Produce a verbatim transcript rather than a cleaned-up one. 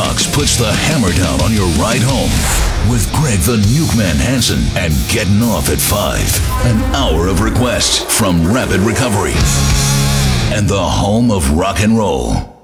Rocks puts the hammer down on your ride home with Greg the Nukeman Hansen and Getting Off at five. An hour of requests from Rapid Recovery and the home of rock and roll.